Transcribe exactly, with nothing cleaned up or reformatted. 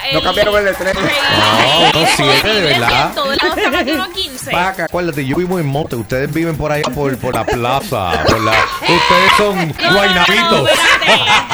el, No cambiaron el letrero. No, no, siete, de verdad. En todos lados está Platino quince. Paca, acuérdate, yo vivo en Monte, ustedes viven por allá por, por la plaza, por la, ustedes son No, no, no, guaynabitos. espérate.